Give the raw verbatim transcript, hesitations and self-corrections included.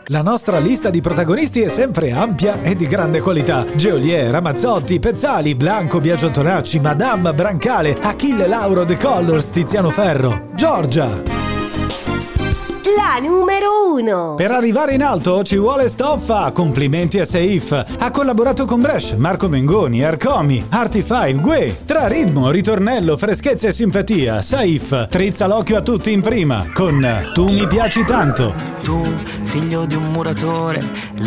La nostra lista di protagonisti è sempre ampia e di grande qualità. Geolier, Ramazzotti, Pezzali, Blanco, Biagio Tonacci, Madame, Brancale, Achille Lauro, The Colors, Tiziano Ferro, Giorgia. La numero uno. Per arrivare in alto ci vuole stoffa. Complimenti a Seif. Ha collaborato con Bresh, Marco Mengoni, Arcomi, Arti cinque, Gue. Tra ritmo, ritornello, freschezza e simpatia, Saif trizza l'occhio a tutti in prima con Tu mi piaci tanto. Tu, figlio di un muratore,